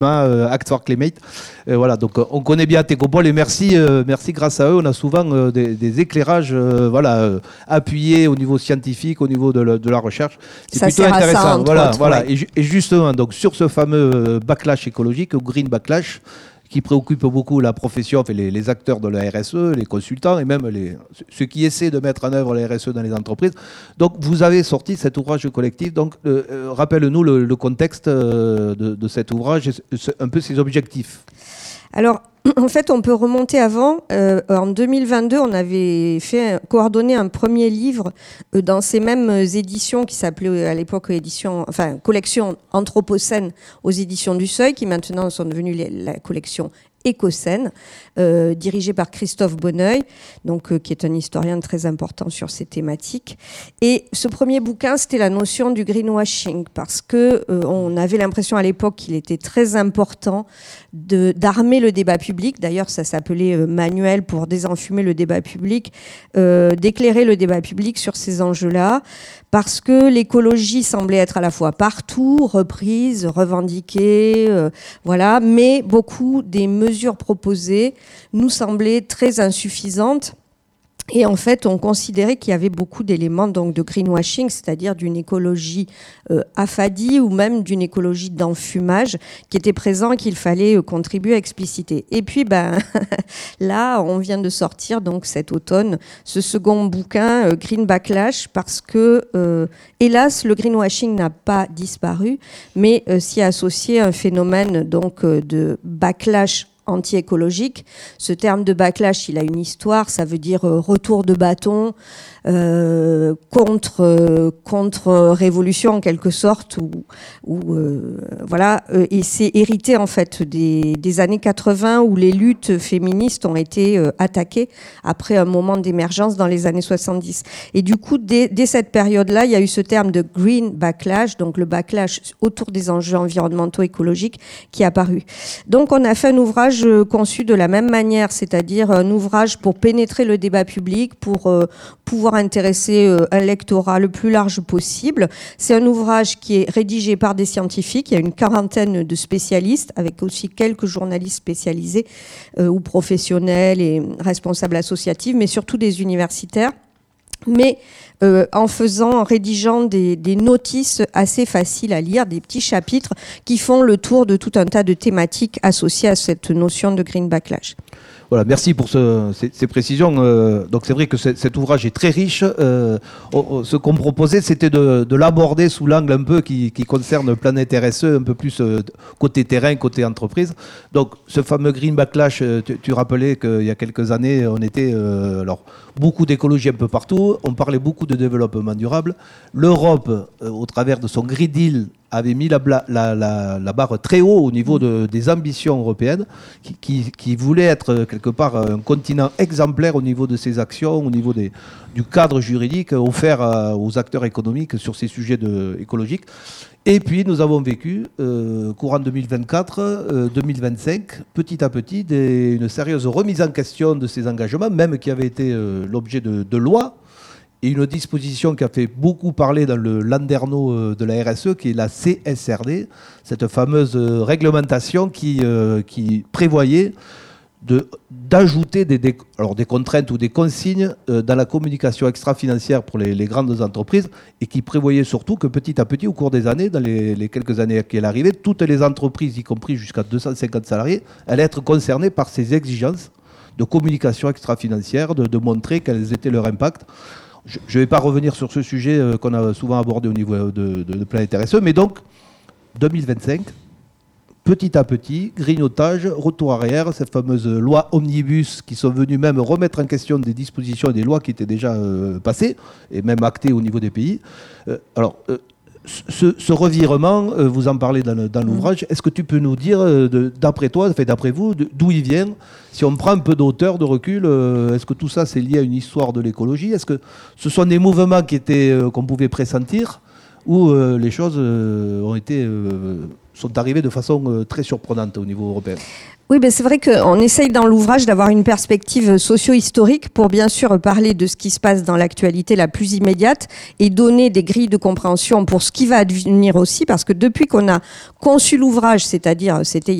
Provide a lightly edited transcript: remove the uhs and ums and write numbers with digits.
Act for Climate. Voilà, donc on connaît bien Techopole et merci, grâce à eux, on a souvent des éclairages appuyés au niveau scientifique, au niveau de la recherche. C'est ça plutôt sert intéressant. À ça, entre autres, ouais. Et justement, donc, sur ce fameux backlash écologique, green backlash, qui préoccupe beaucoup la profession, les acteurs de la RSE, les consultants et même ceux qui essaient de mettre en œuvre la RSE dans les entreprises. Donc, vous avez sorti cet ouvrage collectif. Donc, rappelle-nous le contexte de cet ouvrage et un peu ses objectifs. Alors, en fait, on peut remonter avant. En 2022, on avait coordonné un premier livre dans ces mêmes éditions qui s'appelaient à l'époque collection Anthropocène aux éditions du Seuil, qui maintenant sont devenues la collection Écocène, dirigée par Christophe Bonneuil, qui est un historien très important sur ces thématiques. Et ce premier bouquin, c'était la notion du greenwashing, parce que on avait l'impression à l'époque qu'il était très important d'armer le débat public. D'ailleurs, ça s'appelait manuel pour désenfumer le débat public, d'éclairer le débat public sur ces enjeux-là, parce que l'écologie semblait être à la fois partout, reprise, revendiquée, mais beaucoup des mesures proposées nous semblaient très insuffisantes. Et en fait, on considérait qu'il y avait beaucoup d'éléments de greenwashing, c'est-à-dire d'une écologie affadie ou même d'une écologie d'enfumage qui était présent, qu'il fallait contribuer à expliciter. Et puis, là, on vient de sortir donc cet automne ce second bouquin, Green Backlash, parce que, hélas, le greenwashing n'a pas disparu, mais s'y est associé un phénomène de backlash anti-écologique. Ce terme de backlash, il a une histoire, ça veut dire retour de bâton, contre-révolution en quelque sorte, et c'est hérité en fait des années 80 où les luttes féministes ont été attaquées après un moment d'émergence dans les années 70. Et du coup, dès cette période-là, il y a eu ce terme de green backlash, donc le backlash autour des enjeux environnementaux écologiques qui est apparu. Donc on a fait un ouvrage conçu de la même manière, c'est-à-dire un ouvrage pour pénétrer le débat public, pour pouvoir intéresser un lectorat le plus large possible. C'est un ouvrage qui est rédigé par des scientifiques. Il y a une quarantaine de spécialistes, avec aussi quelques journalistes spécialisés ou professionnels et responsables associatifs, mais surtout des universitaires. Mais en rédigeant des notices assez faciles à lire, des petits chapitres qui font le tour de tout un tas de thématiques associées à cette notion de green backlash. Voilà, merci pour ces précisions. Donc c'est vrai que cet ouvrage est très riche. Ce qu'on me proposait, c'était de l'aborder sous l'angle un peu qui concerne Planète RSE, un peu plus côté terrain, côté entreprise. Donc ce fameux Green Backlash, tu rappelais qu'il y a quelques années, on était beaucoup d'écologie un peu partout. On parlait beaucoup de développement durable. L'Europe, au travers de son Green Deal, avait mis la barre très haut au niveau des ambitions européennes, qui voulait être quelque part un continent exemplaire au niveau de ses actions, au niveau du cadre juridique offert aux acteurs économiques sur ces sujets écologiques. Et puis nous avons vécu, courant 2024-2025, petit à petit, une sérieuse remise en question de ces engagements, même qui avaient été l'objet de lois, et une disposition qui a fait beaucoup parler dans le Landerneau de la RSE, qui est la CSRD, cette fameuse réglementation qui prévoyait d'ajouter des contraintes ou des consignes dans la communication extra-financière pour les grandes entreprises, et qui prévoyait surtout que petit à petit, au cours des années, dans les quelques années qui arrivaient, toutes les entreprises, y compris jusqu'à 250 salariés, allaient être concernées par ces exigences de communication extra-financière, de montrer quels étaient leurs impacts. Je ne vais pas revenir sur ce sujet qu'on a souvent abordé au niveau de Planète RSE, mais donc 2025, petit à petit, grignotage, retour arrière, cette fameuse loi omnibus qui sont venus même remettre en question des dispositions et des lois qui étaient déjà passées et même actées au niveau des pays. Ce revirement, vous en parlez dans l'ouvrage, est-ce que tu peux nous dire, d'après toi, d'après vous, d'où il vient? Si on prend un peu d'auteur, de recul, est-ce que tout ça c'est lié à une histoire de l'écologie? Est-ce que ce sont des mouvements qu'on pouvait pressentir, ou les choses sont arrivées de façon très surprenante au niveau européen? Oui, ben c'est vrai qu'on essaye dans l'ouvrage d'avoir une perspective socio-historique pour bien sûr parler de ce qui se passe dans l'actualité la plus immédiate et donner des grilles de compréhension pour ce qui va advenir aussi, parce que depuis qu'on a conçu l'ouvrage, c'est-à-dire c'était il